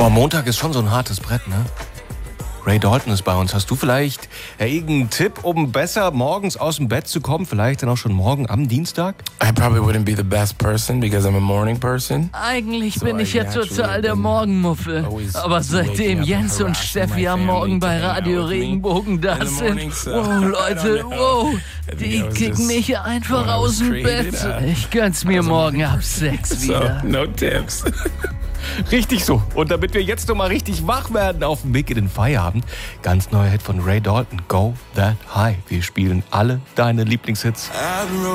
Boah, Montag ist schon so ein hartes Brett, ne? Ray Dalton ist bei uns. Hast du vielleicht irgendeinen Tipp, um besser morgens aus dem Bett zu kommen? Vielleicht dann auch schon morgen am Dienstag? I probably wouldn't be the best person because I'm a morning person. Eigentlich bin ich ja total der Morgenmuffel. Aber seitdem Jens und Steffi am Morgen bei Radio Regenbogen da sind, wow, Leute, wow, die kicken mich einfach aus dem Bett. Ich gönn's mir morgen ab 6 wieder. So, no tips. Richtig so. Und damit wir jetzt noch mal richtig wach werden auf dem Weg in den Feierabend, ganz neuer Hit von Ray Dalton, Go That High. Wir spielen alle deine Lieblingshits.